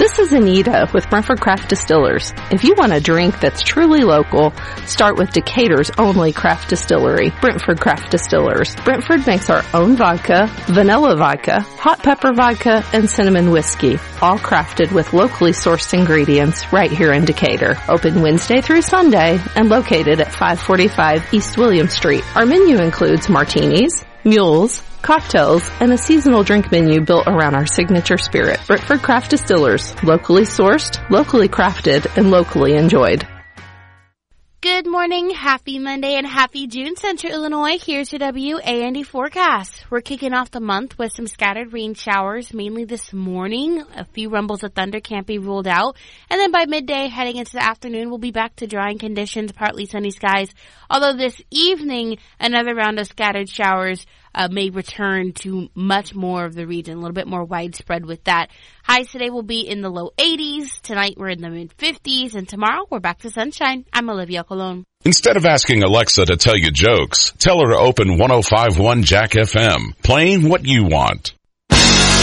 This is Anita with Brentford Craft Distillers. If you want a drink that's truly local, start with Decatur's only craft distillery, Brentford Craft Distillers. Brentford makes our own vodka, vanilla vodka, hot pepper vodka, and cinnamon whiskey, all crafted with locally sourced ingredients right here in Decatur. Open Wednesday through Sunday and located at 545 East William Street. Our menu includes martinis, mules, cocktails, and a seasonal drink menu built around our signature spirit. Brentford Craft Distillers, locally sourced, locally crafted, and locally enjoyed. Good morning, happy Monday, and happy June, Central Illinois. Here's your WAND forecast. We're kicking off the month with some scattered rain showers, mainly this morning. A few rumbles of thunder can't be ruled out. And then by midday, heading into the afternoon, we'll be back to drying conditions, partly sunny skies. Although this evening, another round of scattered showers may return to much more of the region, a little bit more widespread with that. Highs today will be in the low 80s. Tonight we're in the mid-50s, and tomorrow we're back to sunshine. I'm Olivia Colon. Instead of asking Alexa to tell you jokes, tell her to open 105.1 Jack FM, playing what you want.